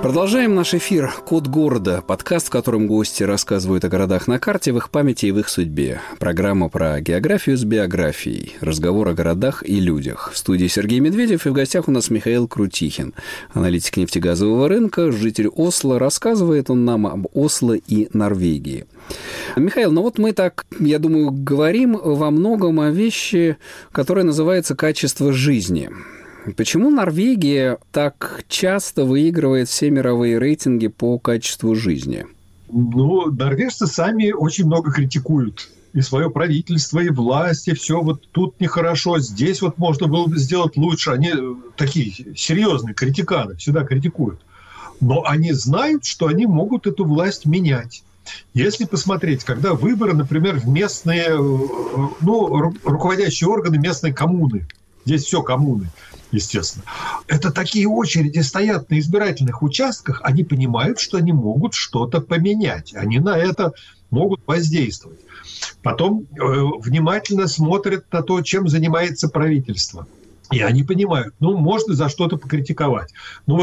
Продолжаем наш эфир «Код города», подкаст, в котором гости рассказывают о городах на карте, в их памяти и в их судьбе. Программа про географию с биографией, разговор о городах и людях. В студии Сергей Медведев, и в гостях у нас Михаил Крутихин, аналитик нефтегазового рынка, житель Осло. Рассказывает он нам об Осло и Норвегии. Михаил, ну вот мы так, я думаю, говорим во многом о вещи, которая называется «качество жизни». Почему Норвегия так часто выигрывает все мировые рейтинги по качеству жизни? Ну, норвежцы сами очень много критикуют. И свое правительство, и власть, и все. Вот тут нехорошо, здесь вот можно было бы сделать лучше. Они такие серьезные критиканы, всегда критикуют. Но они знают, что они могут эту власть менять. Если посмотреть, когда выборы, например, в местные, руководящие органы местной коммуны, здесь все коммуны, естественно. Это такие очереди стоят на избирательных участках, они понимают, что они могут что-то поменять. Они на это могут воздействовать. Потом внимательно смотрят на то, чем занимается правительство. И они понимают, можно за что-то покритиковать.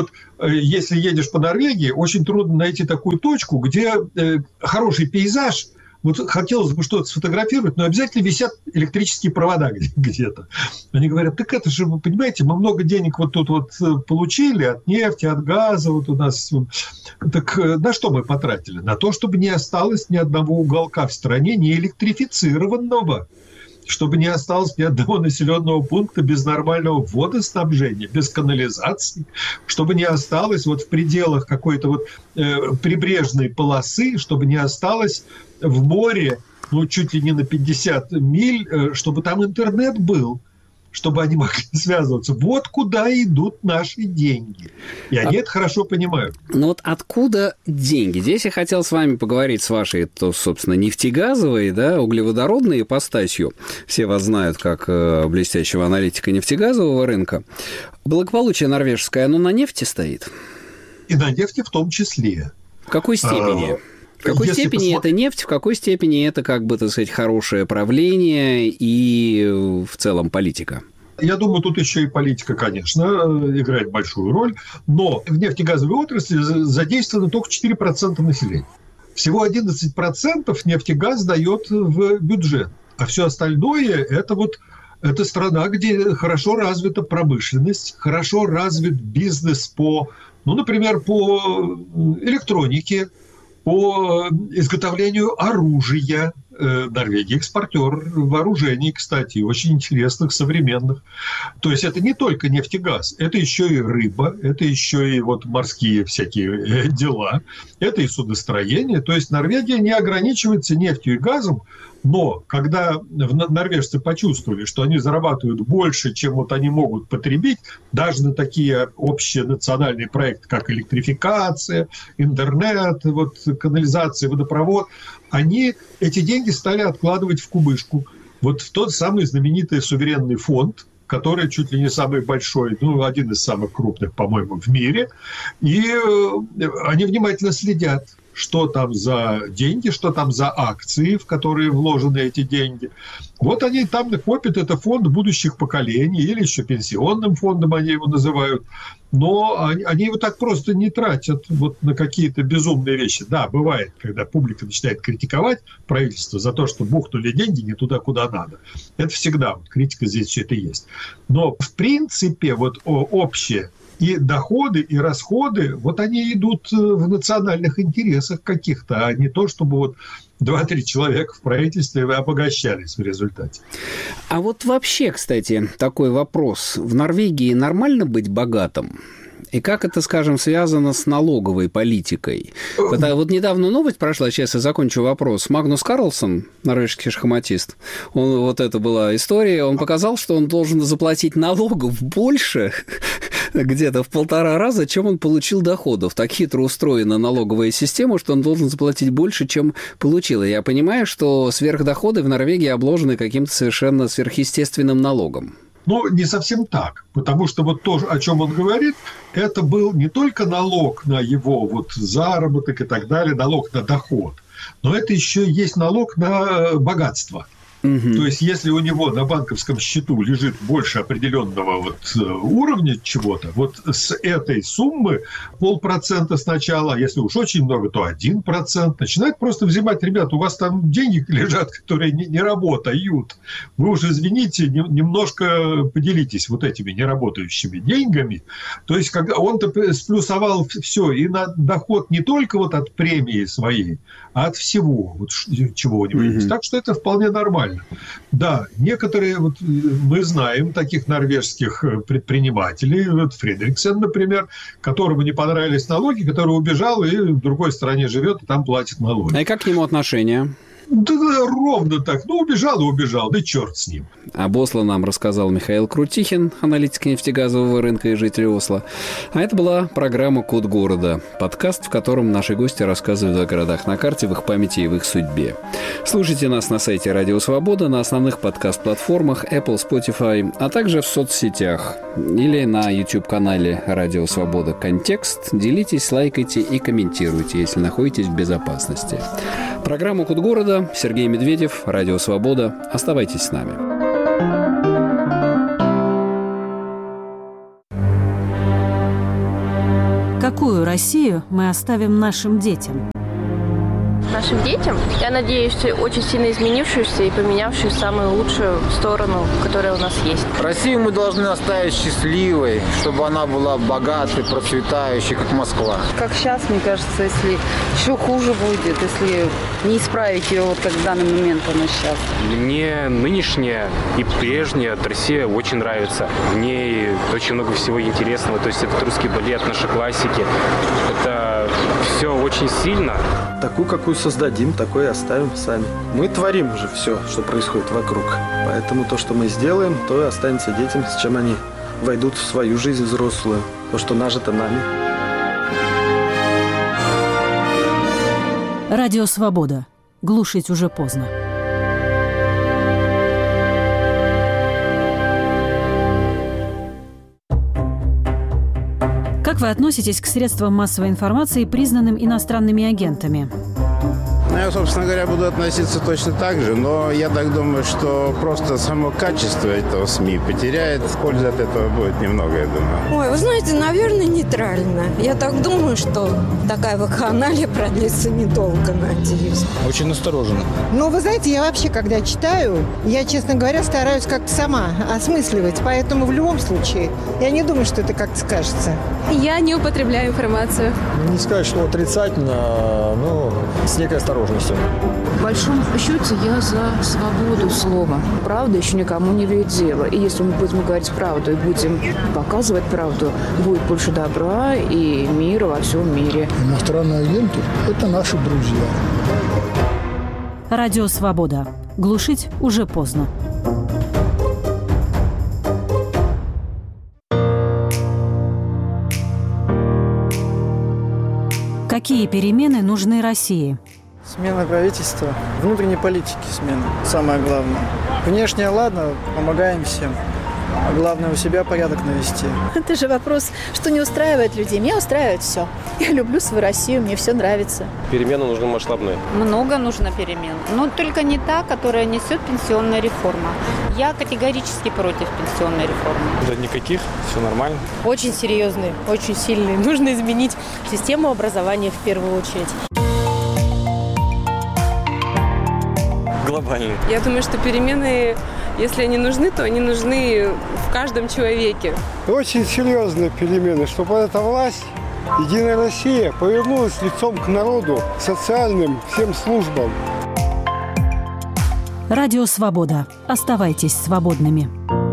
Если едешь по Норвегии, очень трудно найти такую точку, где хороший пейзаж. Вот хотелось бы что-то сфотографировать, но обязательно висят электрические провода где-то. Они говорят, так это же, вы понимаете, мы много денег вот тут вот получили от нефти, от газа, вот у нас. Так на что мы потратили? На то, чтобы не осталось ни одного уголка в стране не электрифицированного, чтобы не осталось ни одного населенного пункта без нормального водоснабжения, без канализации, чтобы не осталось вот в пределах какой-то вот прибрежной полосы, чтобы не осталось в море, чуть ли не на 50 миль, чтобы там интернет был, чтобы они могли связываться. Вот куда идут наши деньги. И они это хорошо понимают. Но вот откуда деньги? Здесь я хотел с вами поговорить с вашей, собственно, нефтегазовой, углеводородной ипостасью. Все вас знают как блестящего аналитика нефтегазового рынка. Благополучие норвежское, оно на нефти стоит? И на нефти в том числе. В какой степени? В какой степени это нефть, в какой степени это, хорошее правление и в целом политика? Я думаю, тут еще и политика, конечно, играет большую роль, но в нефтегазовой отрасли задействовано только 4% населения. Всего 11% нефтегаз дает в бюджет, а все остальное это страна, где хорошо развита промышленность, хорошо развит бизнес например, по электронике, по изготовлению оружия. Норвегия экспортер вооружений, кстати, очень интересных, современных. То есть это не только нефтегаз, это еще и рыба, это еще и морские всякие дела, это и судостроение. То есть Норвегия не ограничивается нефтью и газом, но когда норвежцы почувствовали, что они зарабатывают больше, чем они могут потребить, даже на такие общие национальные проекты, как электрификация, интернет, канализация, водопровод, они эти деньги стали откладывать в кубышку. В тот самый знаменитый суверенный фонд, который чуть ли не самый большой, один из самых крупных, по-моему, в мире. И они внимательно следят, что там за деньги, что там за акции, в которые вложены эти деньги. Они там копят, это фонд будущих поколений, или еще пенсионным фондом они его называют. Но они его так просто не тратят на какие-то безумные вещи. Да, бывает, когда публика начинает критиковать правительство за то, что бухнули деньги не туда, куда надо. Это всегда, критика здесь все это есть. Но в принципе общее и доходы, и расходы, они идут в национальных интересах каких-то, а не то, чтобы 2-3 человека в правительстве обогащались в результате. А вообще, кстати, такой вопрос. В Норвегии нормально быть богатым? И как это, скажем, связано с налоговой политикой? Недавно новость прошла, сейчас я закончу вопрос. Магнус Карлсон, норвежский шахматист, это была история, он показал, что он должен заплатить налогов больше, где-то в 1,5 раза, чем он получил доходов. Так хитро устроена налоговая система, что он должен заплатить больше, чем получил. И я понимаю, что сверхдоходы в Норвегии обложены каким-то совершенно сверхъестественным налогом. Не совсем так, потому что то, о чем он говорит, это был не только налог на его заработок и так далее, налог на доход, но это еще есть налог на богатство. То есть, если у него на банковском счету лежит больше определенного уровня чего-то, с этой суммы 0,5% сначала, если уж очень много, то 1%, начинает просто взимать: ребята, у вас там деньги лежат, которые не работают. Вы уж, извините, немножко поделитесь этими неработающими деньгами. То есть, когда он-то сплюсовал все, и на доход не только от премии своей, а от всего, чего у него есть. Так что это вполне нормально. Да, некоторые, мы знаем таких норвежских предпринимателей, Фредриксен, например, которому не понравились налоги, который убежал и в другой стране живет, и там платит налоги. А как к нему отношение? Да, ровно так. Убежал и убежал, да черт с ним. Об Осло нам рассказал Михаил Крутихин, аналитик нефтегазового рынка и житель Осло. А это была программа «Код города», подкаст, в котором наши гости рассказывают о городах на карте, в их памяти и в их судьбе. Слушайте нас на сайте Радио Свобода, на основных подкаст-платформах Apple, Spotify, а также в соцсетях или на YouTube-канале Радио Свобода «Контекст». Делитесь, лайкайте и комментируйте, если находитесь в безопасности. Программа «Код города», Сергей Медведев, Радио Свобода. Оставайтесь с нами. Какую Россию мы оставим нашим детям? Нашим детям, я надеюсь, очень сильно изменившуюся и поменявшую в самую лучшую сторону, которая у нас есть. Россию мы должны оставить счастливой, чтобы она была богатой, процветающей, как Москва. Как сейчас, мне кажется, если еще хуже будет, если не исправить ее, как в данный момент она сейчас. Мне нынешняя и прежняя Россия очень нравится. В ней очень много всего интересного. То есть это русский балет, наши классики. Это все очень сильно. Такую, какую создадим, такой и оставим сами. Мы творим же все, что происходит вокруг. Поэтому то, что мы сделаем, то и останется детям, с чем они войдут в свою жизнь взрослую. То, что нажито нами. Радио Свобода. Глушить уже поздно. Как вы относитесь к средствам массовой информации, признанным иностранными агентами? Я, собственно говоря, буду относиться точно так же, но я так думаю, что просто само качество этого СМИ потеряет. Пользы от этого будет немного, я думаю. Ой, вы знаете, наверное, нейтрально. Я так думаю, что такая вакханалия продлится недолго, надеюсь. Очень настороженно. Ну, вы знаете, я вообще, когда читаю, я, честно говоря, стараюсь как-то сама осмысливать. Поэтому в любом случае, я не думаю, что это как-то скажется. Я не употребляю информацию. Не сказать, что отрицательно, но с некой осторожностью. В большом счете я за свободу слова. Правда еще никому не вредила. И если мы будем говорить правду и будем показывать правду, будет больше добра и мира во всем мире. Иностранные агенты – это наши друзья. Радио Свобода. Глушить уже поздно. Какие перемены нужны России? Смена правительства, внутренней политики смена, самое главное. Внешне, ладно, помогаем всем. А главное, у себя порядок навести. Это же вопрос, что не устраивает людей. Меня устраивает все. Я люблю свою Россию, мне все нравится. Перемены нужны масштабные. Много нужно перемен. Но только не та, которая несет пенсионная реформа. Я категорически против пенсионной реформы. Да никаких, все нормально. Очень серьезные, очень сильные. Нужно изменить систему образования в первую очередь. Глобально. Я думаю, что перемены, если они нужны, то они нужны в каждом человеке. Очень серьезные перемены, чтобы эта власть, Единая Россия, повернулась лицом к народу, к социальным всем службам. Радио Свобода. Оставайтесь свободными.